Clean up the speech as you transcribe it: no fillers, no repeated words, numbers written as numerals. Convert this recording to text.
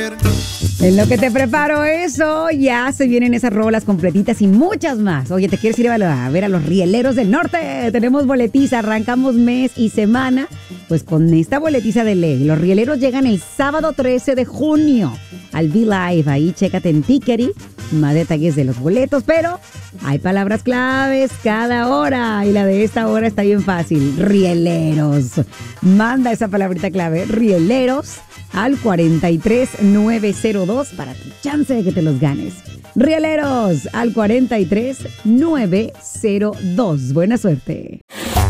En lo que te preparo eso, ya se vienen esas rolas completitas y muchas más. Oye, ¿te quieres ir a ver a los Rieleros del Norte? Tenemos boletiza, arrancamos mes y semana. Pues con esta boletiza de ley, los Rieleros llegan el sábado 13 de junio al Be Live. Ahí chécate en Tickery, más detalles de los boletos, pero hay palabras claves cada hora y la de esta hora está bien fácil. Rieleros. Manda esa palabrita clave, Rieleros, al 43902 para tu chance de que te los ganes. Rieleros al 43902. Buena suerte.